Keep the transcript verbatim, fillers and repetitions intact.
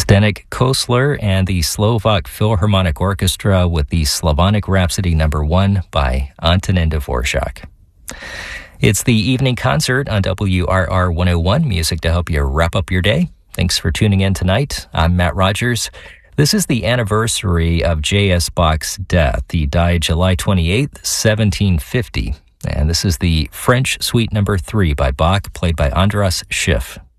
Zdeněk Kosler and the Slovak Philharmonic Orchestra with the Slavonic Rhapsody number one by Antonin Dvorak. It's the evening concert on W R R one oh one, music to help you wrap up your day. Thanks for tuning in tonight. I'm Matt Rogers. This is the anniversary of J S. Bach's death. He died July twenty-eighth, seventeen fifty. And this is the French Suite number three by Bach, played by Andras Schiff.